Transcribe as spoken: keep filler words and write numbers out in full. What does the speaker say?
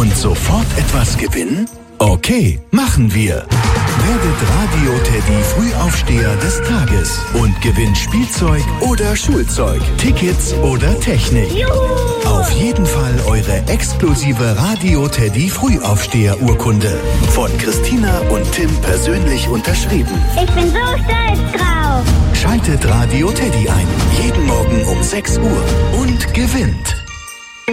Und sofort etwas gewinnen? Okay, machen wir. Werdet Radio Teddy Frühaufsteher des Tages und gewinnt Spielzeug oder Schulzeug, Tickets oder Technik. Juhu! Auf jeden Fall eure exklusive Radio Teddy Frühaufsteher-Urkunde. Von Christina und Tim persönlich unterschrieben. Ich bin so stolz drauf. Schaltet Radio Teddy ein. Jeden Morgen um sechs Uhr und gewinnt.